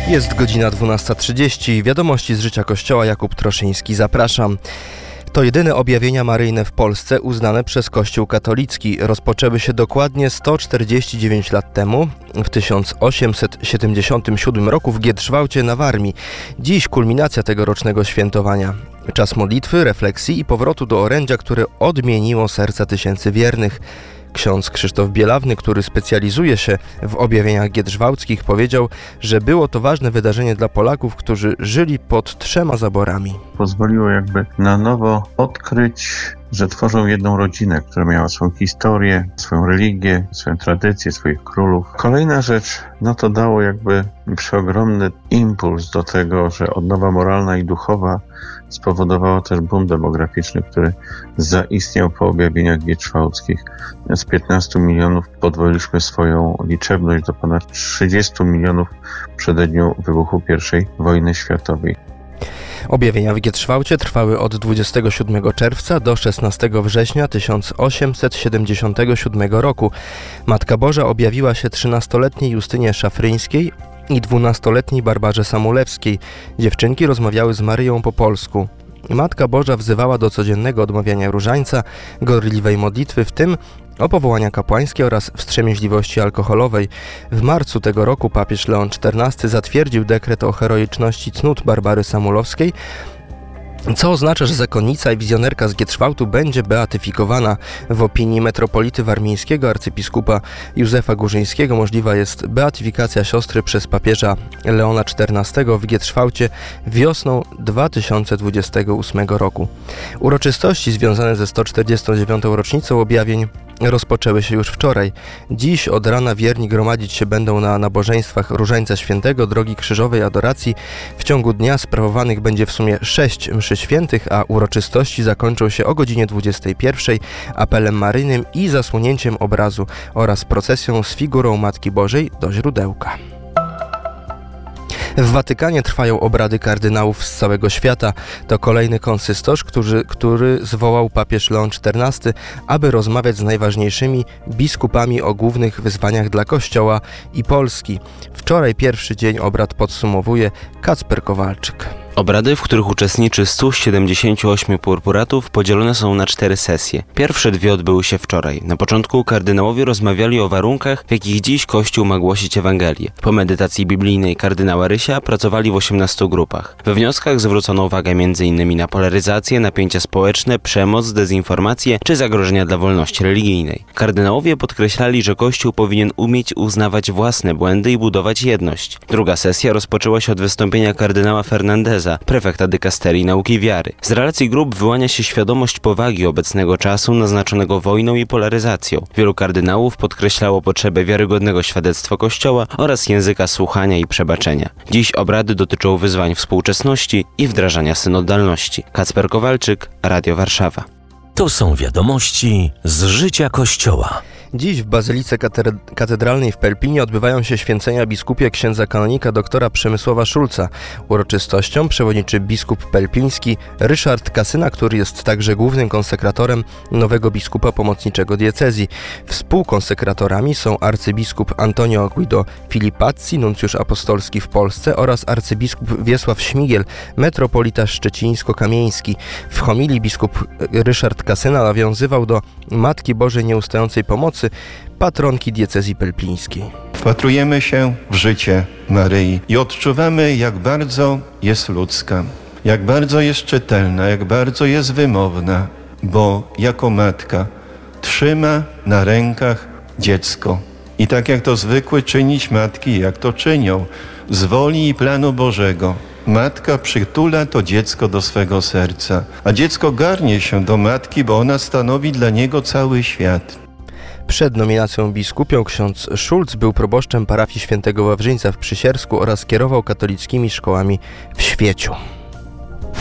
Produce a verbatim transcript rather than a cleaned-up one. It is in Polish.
Jest godzina dwunasta trzydzieści. Wiadomości z życia Kościoła. Jakub Troszyński. Zapraszam. To jedyne objawienia maryjne w Polsce uznane przez Kościół katolicki. Rozpoczęły się dokładnie sto czterdzieści dziewięć lat temu, w tysiąc osiemset siedemdziesiątym siódmym roku w Giedrzwałcie na Warmii. Dziś kulminacja tegorocznego świętowania. Czas modlitwy, refleksji i powrotu do orędzia, które odmieniło serca tysięcy wiernych. Ksiądz Krzysztof Bielawny, który specjalizuje się w objawieniach giedrzwałckich, powiedział, że było to ważne wydarzenie dla Polaków, którzy żyli pod trzema zaborami. Pozwoliło jakby na nowo odkryć, że tworzą jedną rodzinę, która miała swoją historię, swoją religię, swoją tradycję, swoich królów. Kolejna rzecz, no to dało jakby przeogromny impuls do tego, że odnowa moralna i duchowa spowodowało też boom demograficzny, który zaistniał po objawieniach giedrzwałckich. Z piętnastu milionów podwoiliśmy swoją liczebność do ponad trzydziestu milionów w przededniu wybuchu pierwszej wojny światowej. Objawienia w Giedrzwałcie trwały od dwudziestego siódmego czerwca do szesnastego września tysiąc osiemset siedemdziesiątego siódmego roku. Matka Boża objawiła się trzynastoletniej Justynie Szafryńskiej i dwunastoletniej Barbarze Samulewskiej. Dziewczynki rozmawiały z Maryją po polsku. Matka Boża wzywała do codziennego odmawiania różańca, gorliwej modlitwy, w tym o powołania kapłańskie oraz wstrzemięźliwości alkoholowej. W marcu tego roku papież Leon czternasty zatwierdził dekret o heroiczności cnót Barbary Samulewskiej, co oznacza, że zakonnica i wizjonerka z Giedrzwałtu będzie beatyfikowana. W opinii metropolity warmińskiego arcybiskupa Józefa Górzyńskiego możliwa jest beatyfikacja siostry przez papieża Leona czternastego w Giedrzwałcie wiosną dwa tysiące dwudziestego ósmego roku. Uroczystości związane ze sto czterdziestą dziewiątą rocznicą objawień rozpoczęły się już wczoraj. Dziś od rana wierni gromadzić się będą na nabożeństwach Różańca Świętego, Drogi Krzyżowej Adoracji. W ciągu dnia sprawowanych będzie w sumie sześć mszy świętych, a uroczystości zakończą się o godzinie dwudziestej pierwszej apelem maryjnym i zasłonięciem obrazu oraz procesją z figurą Matki Bożej do źródełka. W Watykanie trwają obrady kardynałów z całego świata. To kolejny konsystorz, który, który zwołał papież Leon czternasty, aby rozmawiać z najważniejszymi biskupami o głównych wyzwaniach dla Kościoła i Polski. Wczoraj pierwszy dzień obrad podsumowuje Kacper Kowalczyk. Obrady, w których uczestniczy stu siedemdziesięciu ośmiu purpuratów, podzielone są na cztery sesje. Pierwsze dwie odbyły się wczoraj. Na początku kardynałowie rozmawiali o warunkach, w jakich dziś Kościół ma głosić Ewangelię. Po medytacji biblijnej kardynała Rysia pracowali w osiemnastu grupach. We wnioskach zwrócono uwagę między innymi na polaryzację, napięcia społeczne, przemoc, dezinformację czy zagrożenia dla wolności religijnej. Kardynałowie podkreślali, że Kościół powinien umieć uznawać własne błędy i budować jedność. Druga sesja rozpoczęła się od wystąpienia kardynała Fernandeza, prefekta dykasterii nauki wiary. Z relacji grup wyłania się świadomość powagi obecnego czasu naznaczonego wojną i polaryzacją. Wielu kardynałów podkreślało potrzebę wiarygodnego świadectwa Kościoła oraz języka słuchania i przebaczenia. Dziś obrady dotyczą wyzwań współczesności i wdrażania synodalności. Kacper Kowalczyk, Radio Warszawa. To są wiadomości z życia Kościoła. Dziś w Bazylice Katedralnej w Pelplinie odbywają się święcenia biskupie księdza kanonika doktora Przemysława Szulca. Uroczystością przewodniczy biskup pelpliński Ryszard Kasyna, który jest także głównym konsekratorem nowego biskupa pomocniczego diecezji. Współkonsekratorami są arcybiskup Antonio Guido Filipazzi, nuncjusz apostolski w Polsce, oraz arcybiskup Wiesław Śmigiel, metropolita szczecińsko-kamieński. W homilii biskup Ryszard Kasyna nawiązywał do Matki Bożej Nieustającej Pomocy, patronki diecezji pelplińskiej. Wpatrujemy się w życie Maryi i odczuwamy, jak bardzo jest ludzka, jak bardzo jest czytelna, jak bardzo jest wymowna, bo jako matka trzyma na rękach dziecko. I tak jak to zwykły czynić matki, jak to czynią, z woli i planu Bożego, matka przytula to dziecko do swego serca, a dziecko garnie się do matki, bo ona stanowi dla niego cały świat. Przed nominacją biskupią ksiądz Szulc był proboszczem parafii świętego Wawrzyńca w Przysiersku oraz kierował katolickimi szkołami w Świeciu.